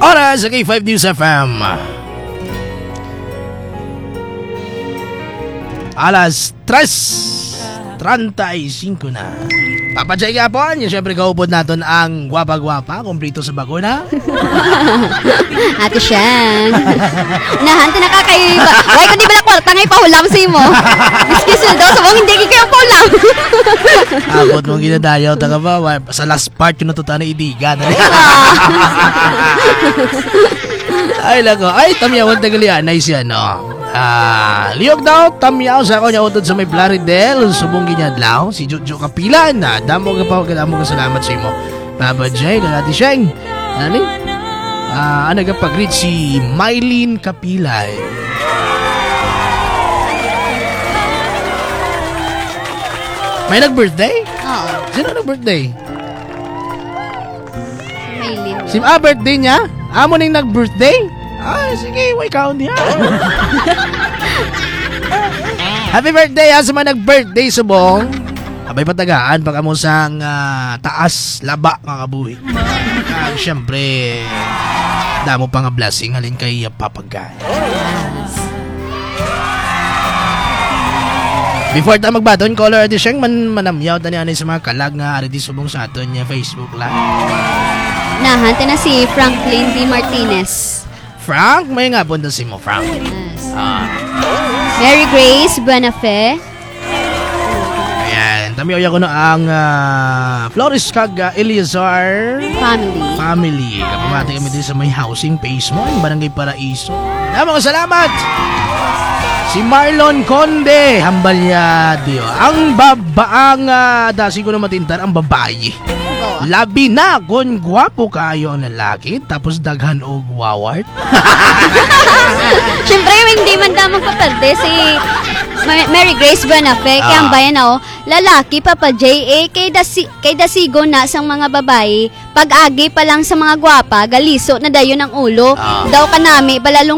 Oras sa K5 News FM. Alas 3:35 na. Papajay ka po, yung syempre kaupod natin ang gwapa-gwapa, kumplito sa bakuna. Ate Shang. Nahanti nakakaiba. Why kundi bala kwarta ngay pahulam si mo. Excuse daw, sabong hindi kayo pahulam. Abot mong ginadayaw, taga ba? Sa last part yung natuta na idigan. Ay, lako. Ay, tamyawan tagalian. Nice yan, no? Liyog daw, tamyaw sa ako niya utod sa may Plaridel. Subong ginyadlaw. Si Jojo Kapilan. Damo ka pa, damo ka salamat sa imo. Papa Jay, Ate Sheng. Ano? Nagapag-greet si Mylene Kapilan. May nag-birthday? Oo. Sino nag-birthday? Maylin. Birthday niya? Amo ning nag-birthday? Sige, wait count niya. Happy birthday sa mga nag-birthday subong. Abay patagaan pag amo sang taas laba mga kabuhi. Siyempre, damo pa nga blessing halin kay papagay. Before tayo magbaton, caller Ate Sheng, manamyaw tani anay sa mga kalag nga ari di subong sa aton niya Facebook Live. Nahante na si Franklin D. Martinez. Frank, may nga punta si mo, Frank. Yes. Mary Grace Buenafe. Ayan, tamiyo ko na ang Flores kag Eliazar family. Kapamati kami din sa may housing phase mo, yung Barangay Paraiso. Mga salamat! Si Marlon Conde, hambal niya, Dio. Ang babaang, dasi ko na matintar, ang babae. Labi na kung gwapo kayo ang lalaki, tapos daghan o guwawart. Siyempre, hindi man damang paperde si Mary Grace Buenafe. Kaya ang bayan lalaki, Papa J.A. Kay dasigo na sang mga babae, pag-agi pa lang sa mga gwapa, galiso na dayon ang ulo. Daw kanami, balalong